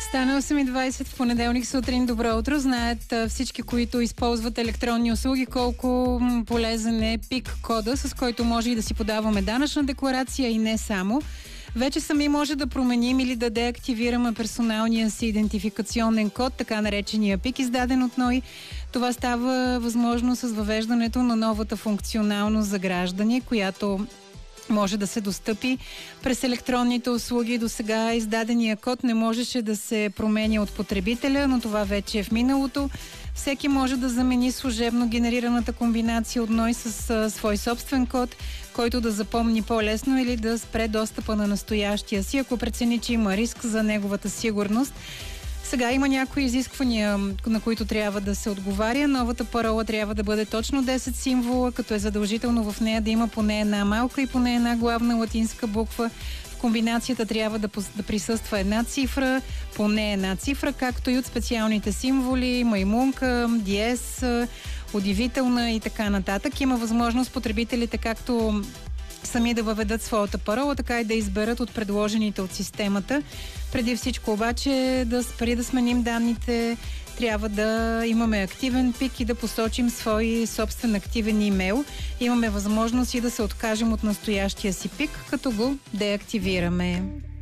Стана 8:20 в понеделник сутрин. Добро утро. Знаят всички, които използват електронни услуги, колко полезен е ПИК кода, с който може и да си подаваме данъчна декларация и не само. Вече сами може да променим или да деактивираме персоналния си идентификационен код, така наречения ПИК, издаден от НОИ. Това става възможно с въвеждането на новата функционалност за граждани, която може да се достъпи през електронните услуги. До сега издадения код не можеше да се променя от потребителя, но това вече е в миналото. Всеки може да замени служебно генерираната комбинация от НОИ с свой собствен код, който да запомни по-лесно или да спре достъпа на настоящия си, ако прецени, че има риск за неговата сигурност. Сега има някои изисквания, на които трябва да се отговаря. Новата парола трябва да бъде точно 10 символа, като е задължително в нея да има поне една малка и поне една главна латинска буква. В комбинацията трябва да присъства една цифра, поне една цифра, както и от специалните символи, маймунка, диез, удивителна и така нататък. Има възможност потребителите както сами да въведат своята парола, така и да изберат от предложените от системата. Преди всичко обаче, преди да сменим данните, трябва да имаме активен ПИК и да посочим свой собствен активен имейл. Имаме възможност и да се откажем от настоящия си ПИК, като го деактивираме.